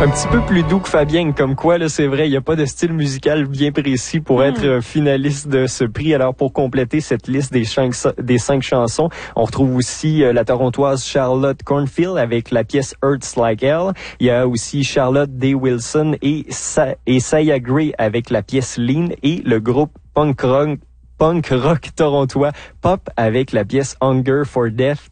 Un petit peu plus doux que Fabien, comme quoi, là, c'est vrai, il n'y a pas de style musical bien précis pour être finaliste de ce prix. Alors, pour compléter cette liste des 5 chansons, on retrouve aussi la Torontoise Charlotte Cornfield avec la pièce Hurts Like Hell. Il y a aussi Charlotte Day Wilson et Saya Gray avec la pièce Lean et le groupe punk rock torontois Pop avec la pièce Hunger for Death.